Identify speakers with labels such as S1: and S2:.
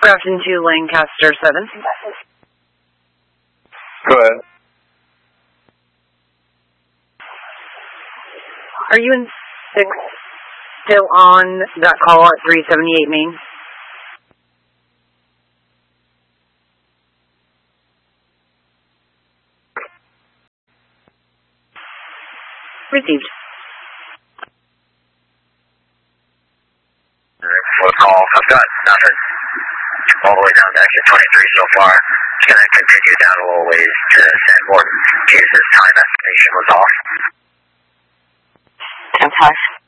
S1: Grafton to Lancaster 7.
S2: Go ahead.
S1: Are you in 6 still on that call at 378 Main? Received.
S3: What call? I've got nothing. All the way down to exit 23 so far. It's going to continue down a little ways to San Morton in case this time estimation was off.
S1: 10-5.